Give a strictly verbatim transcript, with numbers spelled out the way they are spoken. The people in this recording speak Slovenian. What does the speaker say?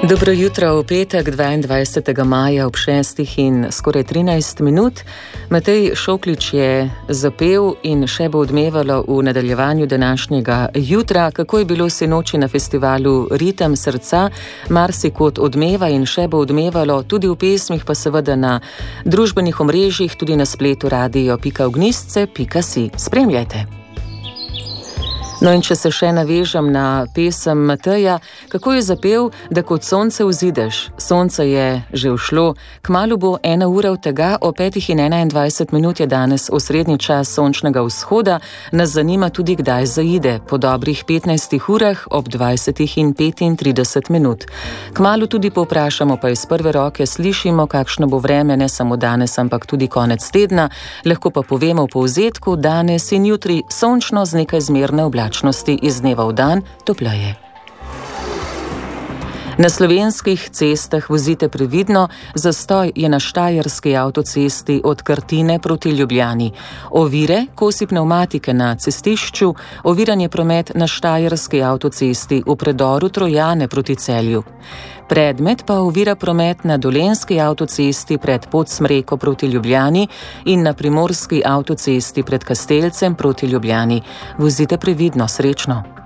Dobro jutro v petek, dvaindvajsetega maja ob šestih in skoraj trinajst minut. Matej Šoklič je zapel in še bo odmevalo v nadaljevanju današnjega jutra. Kako je bilo sinoči na festivalu Ritem srca, marsikod odmeva in še bo odmevalo tudi v pesmih, pa seveda na družbenih omrežjih, tudi na spletu radio pika ognjišče pika si. Spremljajte. No in če se še navežem na pesem Mateja, kako je zapel, da kot sonce vzideš. Sonce je že ušlo, kmalu bo ena ura od tega, o petih in enaindvajset minut je danes osrednji čas sončnega vzhoda, nas zanima tudi, kdaj zaide, po dobrih petnajstih urah ob dvajsetih in petintrideset minut. Kmalu tudi povprašamo, pa iz prve roke slišimo, kakšno bo vreme ne samo danes, ampak tudi konec tedna, lahko pa povemo v povzetku, danes in jutri sončno z nekaj zmerne oblačnosti. Iz dneva v dan topleje. Na slovenskih cestah vozite previdno, zastoj je na štajerski avtocesti od Krtine proti Ljubljani. Ovire, kosi pnevmatike na cestišču, oviran je promet na štajerski avtocesti v predoru Trojane proti Celju. Predmet pa ovira promet na dolenjski avtocesti pred Podsmreko proti Ljubljani in na primorski avtocesti pred Kastelcem proti Ljubljani. Vozite previdno, srečno.